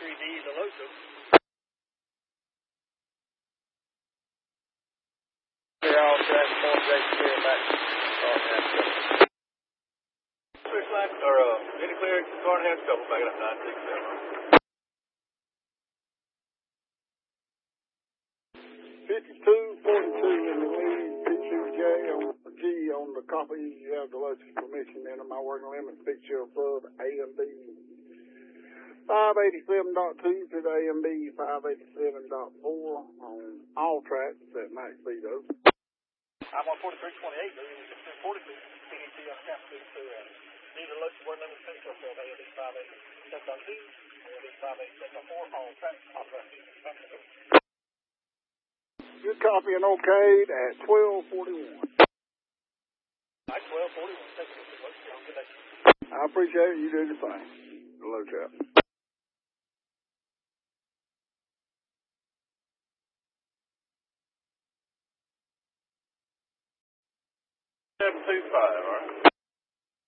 43D, the loco. They're all track, point J clear back. Clear slack, or any clear, car and half couple back up 967. 5242 in the lead, P2J on the G on the copy. You have the Lotus permission enter my working limit fixture above A and B. 587.2 to the A and B 587.4 on all tracks at max speed open. I'm on 4328, 42, PET on cap 2 to need the Lotus working limit fixture above A and B 587.2, A and B 587.4 on track, off Good copy and okayed at 1241. At 1241, take it. Good day. I appreciate it. You do the same. Hello, chap. 725, all right.